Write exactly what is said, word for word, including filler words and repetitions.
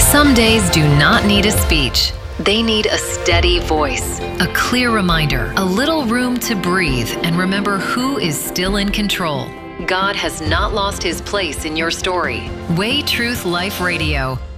Some days do not need a speech. They need a steady voice, a clear reminder, a little room to breathe and remember who is still in control. God has not lost his place in your story. Way Truth Life Radio.